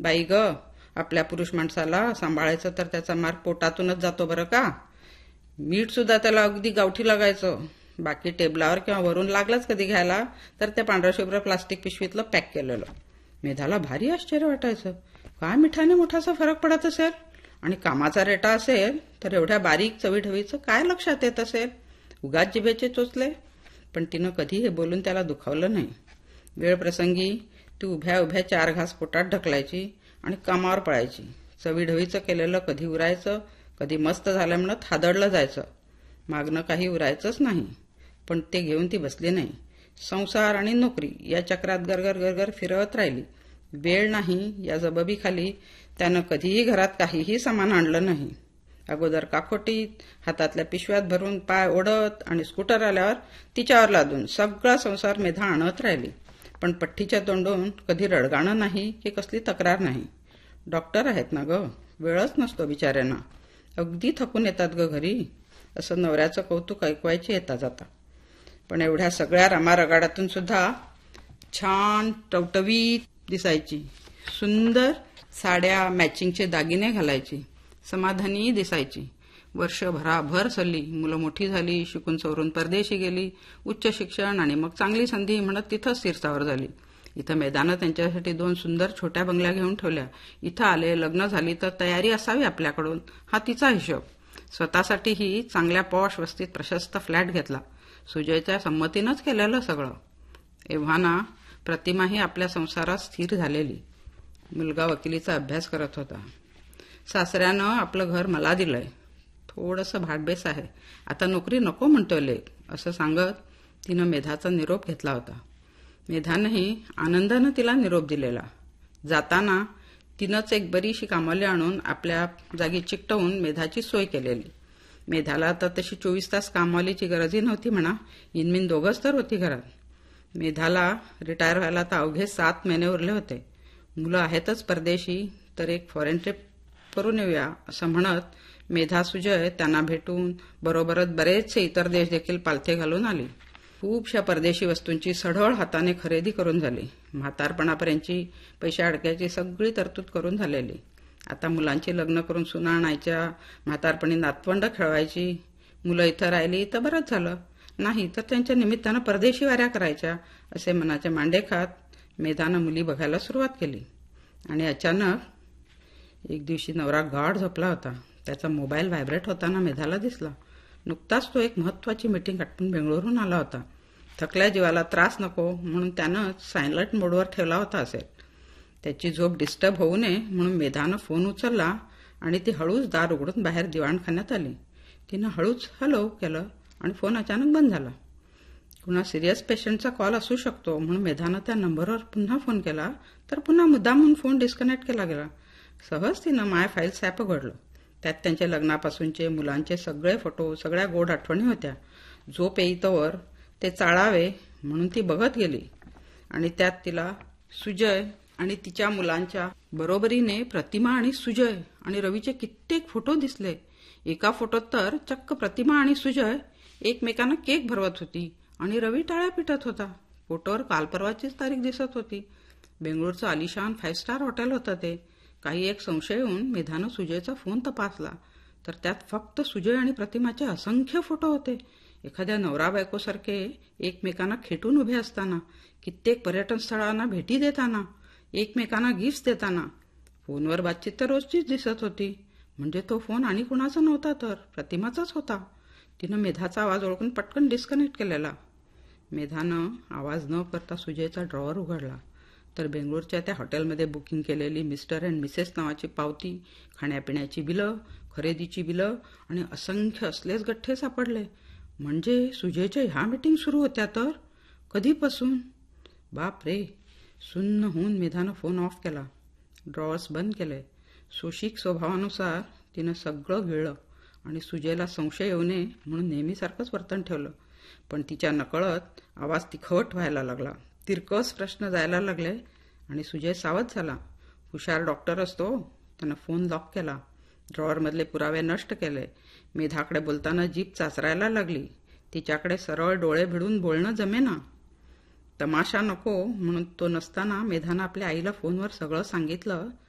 बाई ग, आपल्या पुरुष माणसाला सांभाळायचं तर त्याचा मार्ग पोटातूनच जातो बरं का. मीठ सुद्धा त्याला अगदी गावठी लागायचं. बाकी टेबलावर किंवा वरून लागलंच कधी घ्यायला तर ते पांढऱ्या शुभ्र प्लास्टिक पिशवीतलं पॅक केलेलं. मेधाला भारी आश्चर्य वाटायचं. काय मिठाने मोठासा फरक पडत असेल, आणि कामाचा रेटा असेल तर एवढ्या बारीक चवीढवीचं काय लक्षात येत असेल. उगाच जिभेचे चोचले. पण तिनं कधी हे बोलून त्याला दुखावलं नाही. वेळ प्रसंगी ती उभ्या उभ्या 4 घास पोटात ढकलायची आणि कामावर पळायची. चवीढवीचं केलेलं कधी उरायचं, कधी मस्त झालं म्हणत हादडलं जायचं. मागणं काही उरायचंच नाही. पण ते घेऊन ती बसली नाही. संसार आणि नोकरी या चक्रात गरगर गरगर फिरत राहिली. वेळ नाही या जबाबीखाली त्यानं कधीही घरात काहीही सामान आणलं नाही. अगोदर काखोटीत हातातल्या पिशव्यात भरून पाय ओढत आणि स्कूटर आल्यावर तिच्यावर लादून सगळा संसार मेधा आणत राहिली. पण पठ्ठीच्या तोंडून कधी रडगाणं नाही की कसली तक्रार नाही. डॉक्टर आहेत ना ग, वेळच नसतो बिचाऱ्यांना. अगदी थकून येतात ग घरी, असं नवऱ्याचं कौतुक ऐकवायची येता जाता. पण एवढ्या सगळ्या रमारगाडातून सुद्धा छान टवटवीत दिसायची. सुंदर साड्या, मॅचिंगचे दागिने घालायची. समाधानी दिसायची. वर्षभराभर सल्ली. मुलं मोठी झाली, शिकून सवरून परदेशी गेली. उच्च शिक्षण आणि मग चांगली संधी म्हणत तिथंच स्थिरस्थावर झाली. इथं मेधानं त्यांच्यासाठी 2 सुंदर छोट्या बंगल्या घेऊन ठेवल्या. इथं आले, लग्न झाली तर तयारी असावी आपल्याकडून, हा तिचा हिशोब. स्वतःसाठीही चांगल्या पॉश वस्तीत प्रशस्त फ्लॅट घेतला. सुजयच्या संमतीनंच केलेलं सगळं. एव्हाना प्रतिमाही आपल्या संसारात स्थिर झालेली. मुलगा वकिलीचा अभ्यास करत होता. सासऱ्यानं आपलं घर मला दिलंय, थोडंसं भाडबेस आहे, आता नोकरी नको म्हणतोय लेक, असं सांगत तिनं मेधाचा निरोप घेतला होता. मेधानंही आनंदानं तिला निरोप दिलेला. जाताना तिनंच एक बरीशी कामाली आणून आपल्या जागी चिकटवून मेधाची सोय केलेली. मेधाला तर तशी 24 तास कामवालीची गरजही नव्हती म्हणा. इनमिन 2च तर होती घरात. मेधाला रिटायर व्हायला तर अवघे 7 महिने उरले होते. मुलं आहेतच परदेशी, तर एक फॉरेन ट्रिप करून येऊया असं म्हणत मेधा सुजय त्यांना भेटून बरोबरच बरेचसे इतर देश देखील पालथे घालून आली. खूपशा परदेशी वस्तूंची सढळ हाताने खरेदी करून झाली. म्हातारपणापर्यंतची पैशा अडक्याची सगळी तरतूद करून झालेली. आता मुलांची लग्न करून सुना आणायच्या, म्हातारपणी नातवंड खेळवायची. मुलं इथं राहिली तर बरंच झालं, नाही तर त्यांच्या निमित्तानं परदेशी वाऱ्या करायच्या, असे मनाचे मांडे खात मेधानं मुली बघायला सुरुवात केली. आणि अचानक एक दिवशी नवरा गाढ झोपला होता. त्याचा मोबाईल व्हायब्रेट होताना मेधाला दिसला. नुकताच तो एक महत्वाची मीटिंग आटपून बेंगळुरून आला होता. थकल्या जीवाला त्रास नको म्हणून त्यानं सायलंट मोडवर ठेवला होता असेल. त्याची झोप डिस्टर्ब होऊ नये म्हणून मेधानं फोन उचलला आणि ती हळूच दार उघडून बाहेर दिवाणखान्यात आली. तिनं हळूच हॅलो केलं आणि फोन अचानक बंद झाला. कुणा सिरियस पेशंटचा कॉल असू शकतो म्हणून मेधानं त्या नंबरवर पुन्हा फोन केला, तर पुन्हा मुद्दामून फोन डिस्कनेक्ट केला गेला. सहज तिनं माय फाईल्स ॲप उघडलं. त्यात त्यांच्या लग्नापासूनचे, मुलांचे सगळे फोटो, सगळ्या गोड आठवणी होत्या. झोप येईतोवर ते चाळावे म्हणून ती बघत गेली. आणि त्यात तिला सुजय आणि तिच्या मुलांच्या बरोबरीने प्रतिमा आणि सुजय आणि रवीचे कित्येक फोटो दिसले. एका फोटोत तर चक्क प्रतिमा आणि सुजय एकमेकांना केक भरवत होती आणि रवी टाळ्या पिटत होता. फोटोवर काल परवाचीच तारीख दिसत होती. बेंगळूरचं आलिशान 5 स्टार हॉटेल होतं ते. काही एक संशय येऊन मेधानं सुजयचा फोन तपासला, तर त्यात फक्त सुजय आणि प्रतिमाचे असंख्य फोटो होते. एखाद्या नवरा बायकोसारखे एकमेकांना खेटून उभे असताना, कित्येक पर्यटन स्थळांना भेटी देताना, एकमेकांना गिफ्ट देताना. फोनवर बातचीत तर रोजचीच दिसत होती. म्हणजे तो फोन आणि कुणाचा नव्हता, तर प्रतिमाचाच होता. तिनं मेधाचा आवाज ओळखून पटकन डिस्कनेक्ट केलेला. मेधानं आवाज न करता सुजयचा ड्रॉवर उघडला, तर बेंगळूरच्या त्या हॉटेलमध्ये बुकिंग केलेली मिस्टर अँड मिसेस नावाची पावती, खाण्यापिण्याची बिलं, खरेदीची बिलं आणि असंख्य असलेच गठ्ठे सापडले. म्हणजे सुजयच्या ह्या मीटिंग सुरू होत्या तर कधीपासून? बाप रे! सुन्न होऊन मेधानं फोन ऑफ केला, ड्रॉवर्स बंद केले. सोशिक स्वभावानुसार तिनं सगळं गिळलं आणि सुजयला संशय येऊ नये म्हणून नेहमीसारखंच वर्तन ठेवलं. पण तिच्या नकळत आवाज तिखट व्हायला लागला. तिरकस प्रश्न जायला लागले आणि सुजय सावध झाला. हुशार डॉक्टर असतो. त्यानं फोन लॉक केला, ड्रॉवरमधले पुरावे नष्ट केले. मेधाकडे बोलताना जीभ चाचरायला लागली. तिच्याकडे सरळ डोळे भिडून बोलणं जमेना. तमाशा नको म्हणून तो नसताना मेधानं आपल्या आईला फोनवर सगळं सांगितलं